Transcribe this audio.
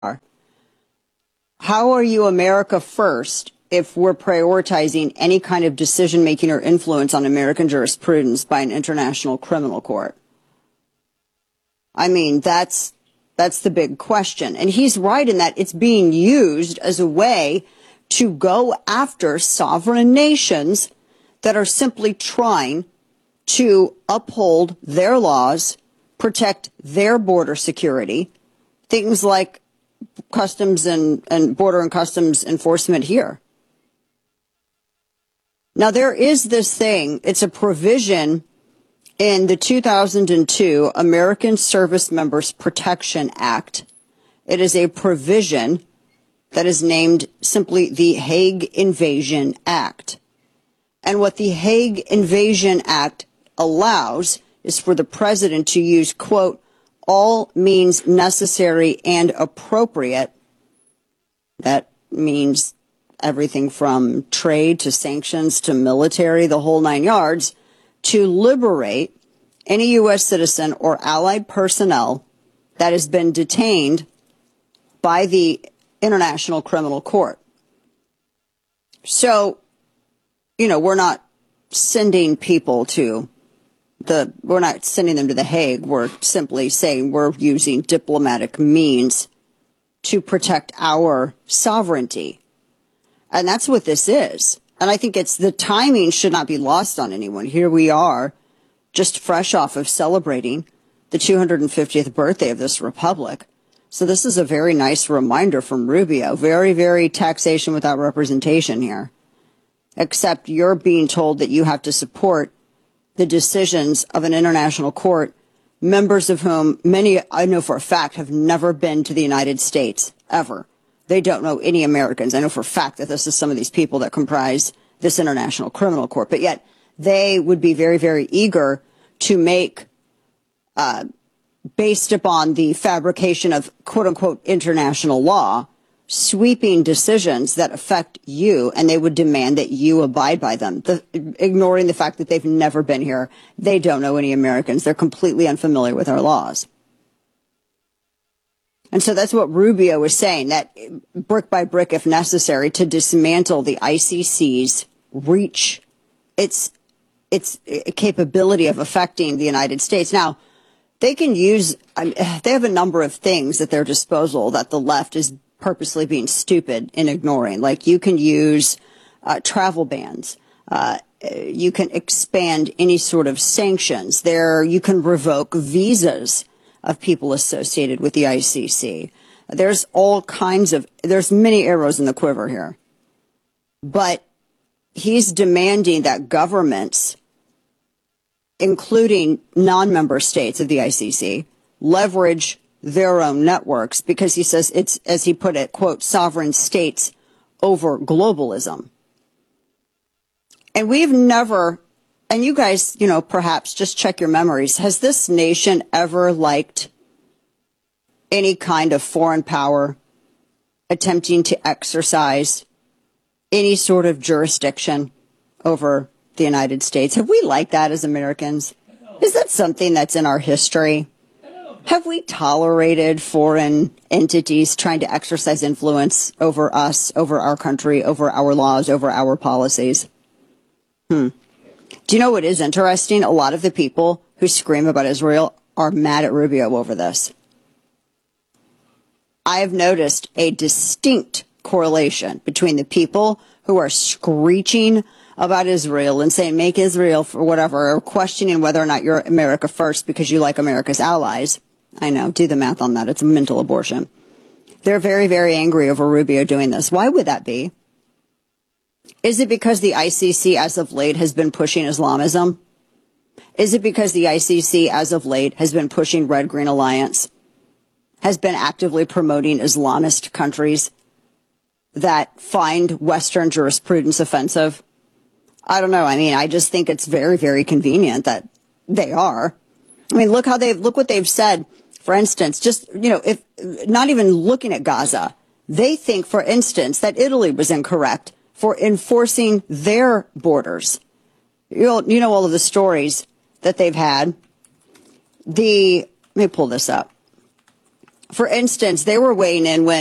How are you America first if we're prioritizing any kind of decision-making or influence on American jurisprudence by an international criminal court? I mean, that's the big question. And he's right in that it's being used as a way to go after sovereign nations that are simply trying to uphold their laws, protect their border security, things like customs and border and customs enforcement here. Now, there is this thing, it's a provision in the 2002 American Service Members Protection Act. It is a provision that is named simply the Hague Invasion Act. And what the Hague Invasion Act allows is for the president to use, quote, all means necessary and appropriate. That means everything from trade to sanctions to military, the whole nine yards, to liberate any U.S. citizen or allied personnel that has been detained by the International Criminal Court. So, you know, we're not sending people to we're not sending them to The Hague. We're simply saying we're using diplomatic means to protect our sovereignty. And that's what this is. And I think the timing should not be lost on anyone. Here we are, just fresh off of celebrating the 250th birthday of this republic. So this is a very nice reminder from Rubio. Very, very taxation without representation here. Except you're being told that you have to support the decisions of an international court, members of whom many, I know for a fact, have never been to the United States, ever. They don't know any Americans. I know for a fact that this is some of these people that comprise this International Criminal Court. But yet they would be very, very eager to make, based upon the fabrication of quote-unquote international law, sweeping decisions that affect you, and they would demand that you abide by them, ignoring the fact that they've never been here. They don't know any Americans. They're completely unfamiliar with our laws. And so that's what Rubio is saying, that brick by brick, if necessary, to dismantle the ICC's reach, its capability of affecting the United States. Now, they can use, they have a number of things at their disposal that the left is purposely being stupid in ignoring. Like you can use travel bans. You can expand any sort of sanctions. You can revoke visas of people associated with the ICC. There's there's many arrows in the quiver here. But he's demanding that governments, including non-member states of the ICC, leverage their own networks because he says it's, as he put it, quote, sovereign states over globalism. And we've never, and you guys, you know, perhaps just check your memories. Has this nation ever liked any kind of foreign power attempting to exercise any sort of jurisdiction over the United States? Have we liked that as Americans? Is that something that's in our history? Have we tolerated foreign entities trying to exercise influence over us, over our country, over our laws, over our policies? Do you know what is interesting? A lot of the people who scream about Israel are mad at Rubio over this. I have noticed a distinct correlation between the people who are screeching about Israel and saying make Israel for whatever, or questioning whether or not you're America first because you like America's allies. I know, do the math on that. It's a mental abortion. They're very, very angry over Rubio doing this. Why would that be? Is it because the ICC as of late has been pushing Islamism? Is it because the ICC as of late has been pushing Red-Green Alliance, has been actively promoting Islamist countries that find Western jurisprudence offensive? I don't know. I mean, I just think it's very, very convenient that they are. I mean, look what they've said. For instance, just, you know, if not even looking at Gaza, they think, for instance, that Italy was incorrect for enforcing their borders. You know all of the stories that they've had. Let me pull this up. For instance, they were weighing in when